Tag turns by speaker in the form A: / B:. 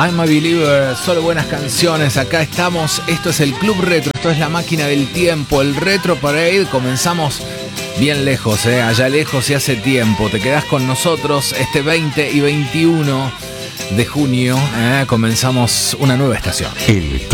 A: I'm a Believer, solo buenas canciones. Acá estamos, esto es el Club Retro, esto es la máquina del tiempo, el Retro Parade. Comenzamos bien lejos, allá lejos y hace tiempo. Te quedás con nosotros este 20 y 21 de junio. Comenzamos una nueva estación.